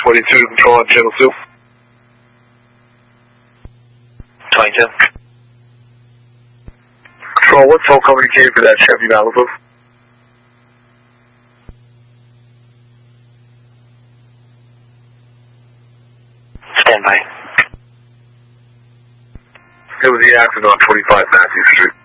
22 to control on channel 2. 22. Control, what toll company came for that Chevy Malibu? Stand by. It was the accident on 25 Matthew Street.